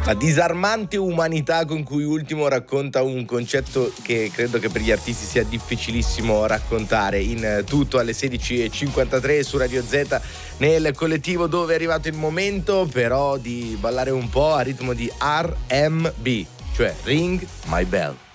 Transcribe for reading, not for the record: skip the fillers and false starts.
La disarmante umanità con cui Ultimo racconta un concetto che credo che per gli artisti sia difficilissimo raccontare. In tutto alle 16:53 su Radio Z, nel collettivo dove è arrivato il momento però di ballare un po' a ritmo di R&B, cioè Ring My Bell.